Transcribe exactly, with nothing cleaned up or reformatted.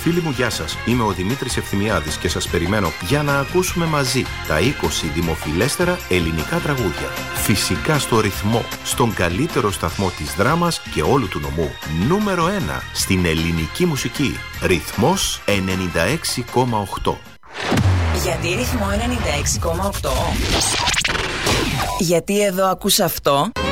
Φίλοι μου, γεια σας. Είμαι ο Δημήτρης Ευθυμιάδης και σας περιμένω για να ακούσουμε μαζί τα είκοσι δημοφιλέστερα ελληνικά τραγούδια. Φυσικά στο ρυθμό, στον καλύτερο σταθμό της δράμας και όλου του νομού. Νούμερο ένα στην ελληνική μουσική. Ρυθμός ενενήντα έξι κόμμα οκτώ. Γιατί ρυθμό ενενήντα έξι κόμμα οκτώ? Γιατί εδώ ακούς αυτό?